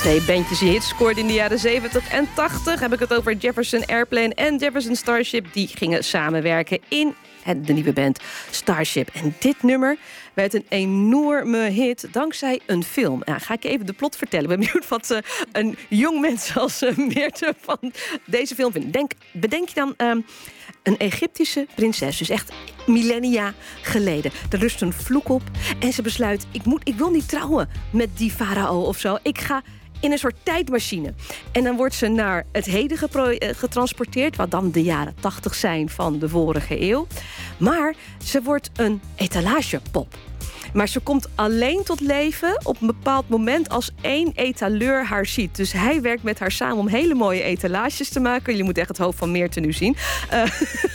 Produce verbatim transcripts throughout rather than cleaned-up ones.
Twee bandjes die hits scoorden in de jaren zeventig en tachtig. Heb ik het over Jefferson Airplane en Jefferson Starship. Die gingen samenwerken in de nieuwe band Starship. En dit nummer werd een enorme hit dankzij een film. Nou, ga ik even de plot vertellen. Ik ben benieuwd wat uh, een jong mens als uh, Meerte van deze film vindt. Denk, bedenk je dan um, een Egyptische prinses, dus echt millennia geleden. Er rust een vloek op en ze besluit, ik, moet, ik wil niet trouwen met die farao of zo. Ik ga in een soort tijdmachine. En dan wordt ze naar het heden gepro- getransporteerd, wat dan de jaren tachtig zijn van de vorige eeuw. Maar ze wordt een etalagepop. Maar ze komt alleen tot leven op een bepaald moment als één etaleur haar ziet. Dus hij werkt met haar samen om hele mooie etalages te maken. Jullie moeten echt het hoofd van Meerte nu zien. Uh,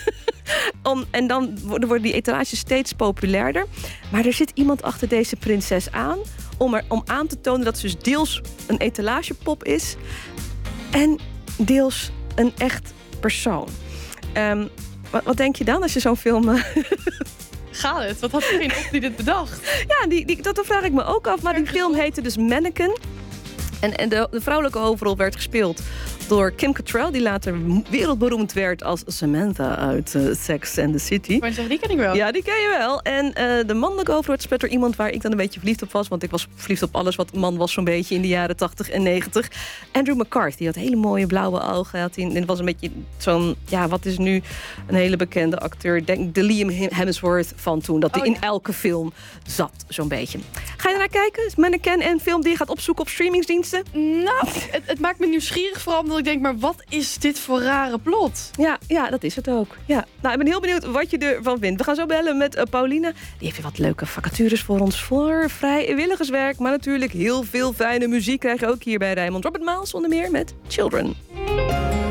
om, en dan worden die etalages steeds populairder. Maar er zit iemand achter deze prinses aan om, er, om aan te tonen dat ze dus deels een etalagepop is en deels een echt persoon. Um, wat, wat denk je dan als je zo'n film... Uh, Gaat het? Wat had iedereen op die dit bedacht? Ja, die, die, dat vraag ik me ook af. Maar die film heette dus Mannequin. En, en de, de vrouwelijke hoofdrol werd gespeeld door Kim Cattrall, die later wereldberoemd werd als Samantha uit uh, Sex and the City. Maar zeg, die ken ik wel. Ja, die ken je wel. En uh, de mannelijke hoofdrol werd gespeeld door iemand waar ik dan een beetje verliefd op was. Want ik was verliefd op alles wat man was zo'n beetje in de jaren tachtig en negentig. Andrew McCarthy had hele mooie blauwe ogen. Had hij, en het was een beetje zo'n, ja, wat is nu een hele bekende acteur. Denk de Liam Hemsworth van toen. Dat hij oh, ja. in elke film zat, zo'n beetje. Ga je ernaar kijken? Is Mannequin een film die je gaat opzoeken op streamingsdiensten? Nou, het, het maakt me nieuwsgierig vooral omdat ik denk, maar wat is dit voor rare plot? Ja, ja, dat is het ook. Ja. Nou, ik ben heel benieuwd wat je ervan vindt. We gaan zo bellen met uh, Paulina. Die heeft weer wat leuke vacatures voor ons voor vrijwilligerswerk. Maar natuurlijk heel veel fijne muziek krijg je ook hier bij Rijnmond. Robert Miles onder meer met Children.